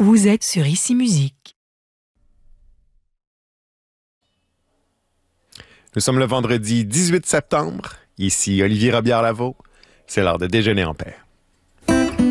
Vous êtes sur Ici Musique. Nous sommes le vendredi 18 septembre. Ici Olivier Robillard-Lavaux. C'est l'heure de déjeuner en paix.